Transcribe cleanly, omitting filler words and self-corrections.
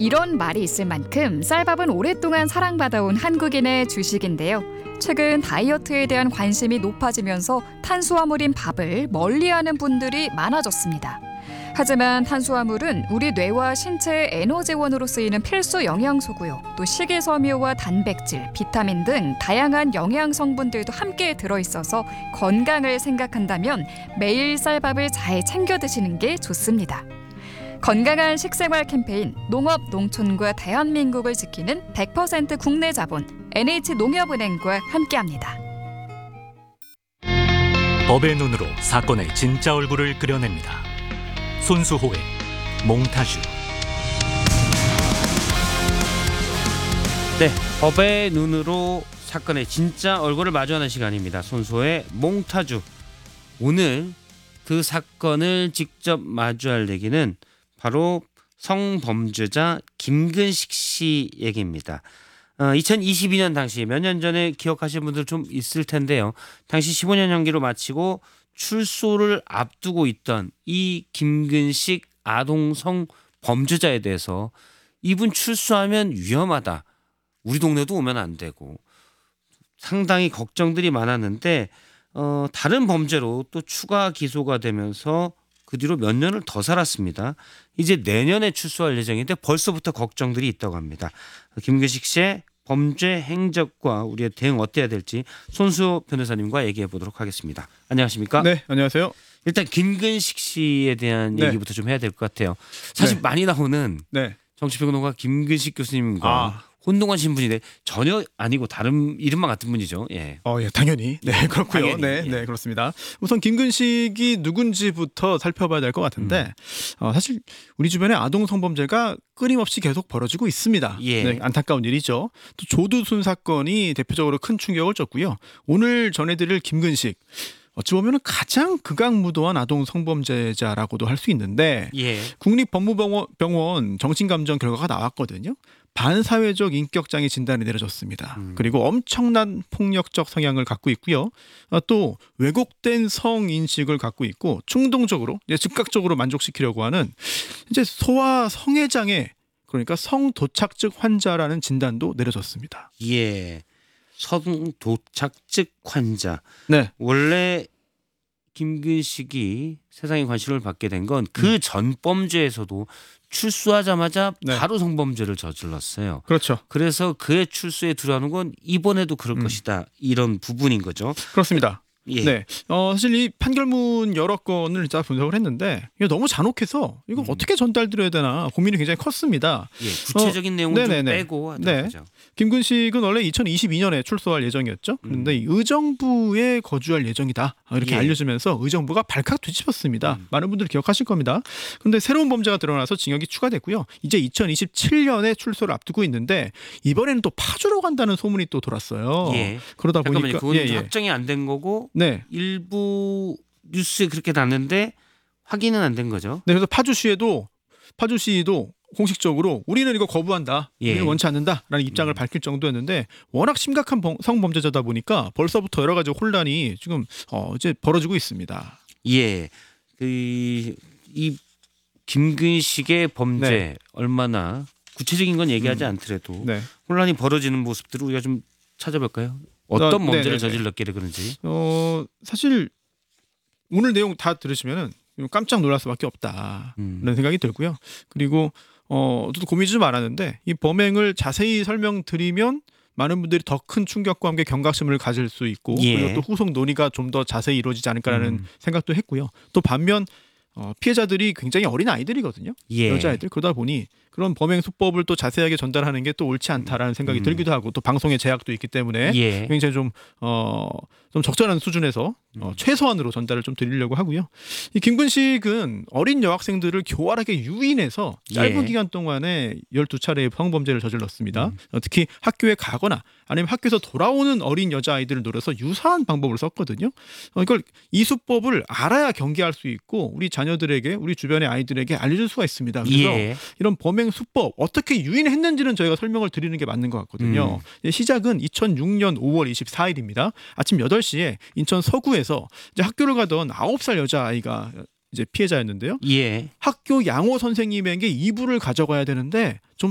이런 말이 있을 만큼 쌀밥은 오랫동안 사랑받아온 한국인의 주식인데요. 최근 다이어트에 대한 관심이 높아지면서 탄수화물인 밥을 멀리하는 분들이 많아졌습니다. 하지만 탄수화물은 우리 뇌와 신체의 에너지원으로 쓰이는 필수 영양소고요. 또 식이섬유와 단백질, 비타민 등 다양한 영양 성분들도 함께 들어있어서 건강을 생각한다면 매일 쌀밥을 잘 챙겨 드시는 게 좋습니다. 건강한 식생활 캠페인 농업 농촌과 대한민국을 지키는 100% 국내 자본 NH농협은행과 함께합니다. 법의 눈으로 사건의 진짜 얼굴을 그려냅니다. 손수호의 몽타주. 네, 법의 눈으로 사건의 진짜 얼굴을 마주하는 시간입니다. 손수호의 몽타주. 오늘 그 사건을 직접 마주할 얘기는 바로 성범죄자 김근식 씨 얘기입니다. 2022년 당시 몇 년 전에 기억하시는 분들 좀 있을 텐데요. 당시 15년 형기로 마치고 출소를 앞두고 있던 이 김근식 아동 성범죄자에 대해서 이분 출소하면 위험하다. 우리 동네도 오면 안 되고 상당히 걱정들이 많았는데 다른 범죄로 또 추가 기소가 되면서 그 뒤로 몇 년을 더 살았습니다. 이제 내년에 출소할 예정인데 벌써부터 걱정들이 있다고 합니다. 김근식 씨의 범죄 행적과 우리의 대응 어때야 될지 손수호 변호사님과 얘기해 보도록 하겠습니다. 안녕하십니까? 네, 안녕하세요. 일단 김근식 씨에 대한 네. 얘기부터 좀 해야 될 것 같아요. 사실 네. 많이 나오는 네. 정치평론가 김근식 교수님과 혼동하신 분인데 전혀 아니고 다른 이름만 같은 분이죠. 예. 예, 당연히. 네, 그렇고요. 당연히, 네, 예. 네, 그렇습니다. 우선 김근식이 누군지부터 살펴봐야 될 것 같은데 사실 우리 주변에 아동 성범죄가 끊임없이 계속 벌어지고 있습니다. 예. 네, 안타까운 일이죠. 또 조두순 사건이 대표적으로 큰 충격을 줬고요. 오늘 전해드릴 김근식. 어찌 보면 가장 극악무도한 아동 성범죄자라고도 할 수 있는데 예. 국립법무병원 정신감정 결과가 나왔거든요. 반사회적 인격장애 진단이 내려졌습니다. 그리고 엄청난 폭력적 성향을 갖고 있고요. 또 왜곡된 성인식을 갖고 있고 충동적으로 즉각적으로 만족시키려고 하는 이제 소아 성애장애 그러니까 성도착증 환자라는 진단도 내려졌습니다. 예. 성도착증 환자. 네. 원래 김근식이 세상의 관심을 받게 된 건 그 전 범죄에서도 출소하자마자 네. 바로 성범죄를 저질렀어요. 그렇죠. 그래서 그의 출소에 두려워하는 건 이번에도 그럴 것이다. 이런 부분인 거죠. 그렇습니다. 예. 네. 사실 이 판결문 여러 건을 다 분석을 했는데 이거 너무 잔혹해서 이거 어떻게 전달드려야 되나 고민이 굉장히 컸습니다. 예. 구체적인 내용을 좀 네네네. 빼고 하는 네. 거죠. 김근식은 원래 2022년에 출소할 예정이었죠. 그런데 이 의정부에 거주할 예정이다. 이렇게 예. 알려지면서 의정부가 발칵 뒤집었습니다. 많은 분들이 기억하실 겁니다. 그런데 새로운 범죄가 드러나서 징역이 추가됐고요. 이제 2027년에 출소를 앞두고 있는데 이번에는 또 파주로 간다는 소문이 또 돌았어요. 예. 그러다 잠깐만요. 보니까 그건 확정이 안 된 거고 네. 일부 뉴스에 그렇게 났는데 확인은 안 된 거죠. 네, 그래서 파주시도 공식적으로 우리는 이거 거부한다. 예. 우리는 원치 않는다라는 입장을 밝힐 정도였는데 워낙 심각한 성범죄자다 보니까 벌써부터 여러 가지 혼란이 지금 이제 벌어지고 있습니다. 예. 이 김근식의 범죄 네. 얼마나 구체적인 건 얘기하지 않더라도 네. 혼란이 벌어지는 모습들을 우리가 좀 찾아볼까요? 어떤 범죄를 네네네. 저질렀기를 그런지. 사실 오늘 내용 다 들으시면은 깜짝 놀랄 수밖에 없다라는 생각이 들고요. 그리고 저도 고민이 좀 많았는데 이 범행을 자세히 설명드리면 많은 분들이 더 큰 충격과 함께 경각심을 가질 수 있고 예. 그리고 또 후속 논의가 좀 더 자세히 이루어지지 않을까라는 생각도 했고요. 또 반면 피해자들이 굉장히 어린 아이들이거든요. 예. 여자아이들. 그러다 보니 그런 범행 수법을 또 자세하게 전달하는 게 또 옳지 않다라는 생각이 들기도 하고 또 방송의 제약도 있기 때문에 예. 굉장히 좀 적절한 수준에서 최소한으로 전달을 좀 드리려고 하고요. 이 김근식은 어린 여학생들을 교활하게 유인해서 짧은 예. 기간 동안에 12차례의 성범죄를 저질렀습니다. 특히 학교에 가거나 아니면 학교에서 돌아오는 어린 여자아이들을 노려서 유사한 방법을 썼거든요. 이걸 이 수법을 알아야 경계할 수 있고 우리 자녀들에게 우리 주변의 아이들에게 알려줄 수가 있습니다. 그래서 예. 이런 범행 수법 어떻게 유인했는지는 저희가 설명을 드리는 게 맞는 것 같거든요. 시작은 2006년 5월 24일입니다. 아침 8시에 인천 서구에서 이제 학교를 가던 9살 여자아이가 이제 피해자였는데요. 예. 학교 양호 선생님에게 이불을 가져가야 되는데 좀